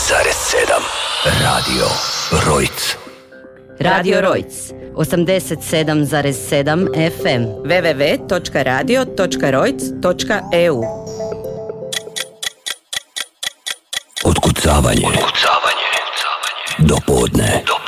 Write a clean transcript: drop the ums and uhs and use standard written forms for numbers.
Radio Rojc. Radio Rojc 87,7 FM. www.radio.rojc.eu. Otkucavanje. Do podne.